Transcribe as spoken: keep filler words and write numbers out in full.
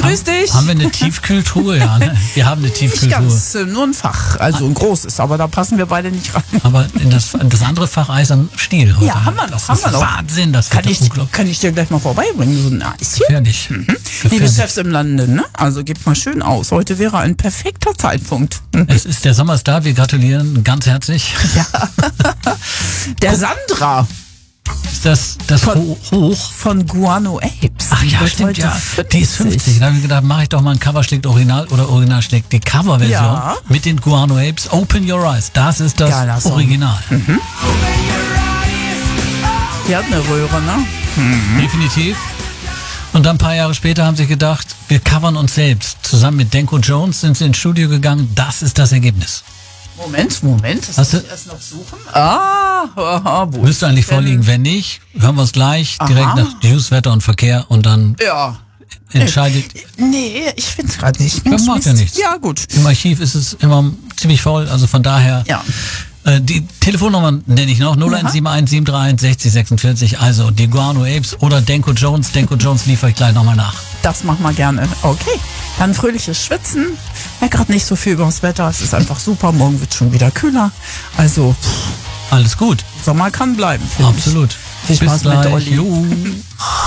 Grüß dich. Haben wir eine Tiefkühltruhe? Ja, ne? Wir haben eine Nicht Tiefkühltruhe. ganz, äh, nur ein Fach, also ein großes, aber da passen wir beide nicht rein. Aber in das, in das andere Fach Eis am Stiel heute. Ja, haben wir noch, das haben ist wir noch. Wahnsinn, das Kann wird ich, unglaublich kann ich dir gleich mal vorbeibringen, so ein Eischen? gefährlich. Mhm. Gefährlich. Liebe Chefs im Lande, ne? Also gebt mal schön aus. Heute wäre ein perfekter Zeitpunkt. Es ist der Sommer ist da, wir gratulieren ganz herzlich. Ja. Der Sandra Ist das das Von- Ho Hoch? von Guano Apes. Ach ja, wird stimmt, heute ja. Die ist fünfzig. Da habe ich gedacht, mache ich doch mal ein Cover schlägt Original oder Original schlägt die Coverversion Ja. mit den Guano Apes. Open Your Eyes. Das ist das Geiler Song. Original. Die hat eine Röhre, ne? Definitiv. Und dann ein paar Jahre später haben sie gedacht, wir covern uns selbst. Zusammen mit Denko Jones sind sie ins Studio gegangen. Das ist das Ergebnis. Moment, Moment. Das Hast muss du- ich erst noch suchen. Ah, aha, wo Müsste ist eigentlich denn- vorliegen. Wenn nicht, hören wir es gleich direkt Aha. nach News, Wetter und Verkehr und dann Ja. entscheidet. Nee, ich find's gerade nicht. Das macht ja nichts. Ja, gut. Im Archiv ist es immer ziemlich voll, also von daher. Ja. Äh, die Telefonnummer nenne ich noch, null eins sieben eins sieben drei eins sechzig sechsundvierzig, also die Guano Apes oder Denko Jones. Denko Jones liefere ich gleich nochmal nach. Das machen wir gerne. Okay. Dann fröhliches Schwitzen. Ja, gerade nicht so viel über das Wetter. Es ist einfach super. Morgen wird schon wieder kühler. Also, pff, Alles gut, Sommer kann bleiben. finde ich. absolut. Viel Spaß Bis mit gleich. Olli. Jo.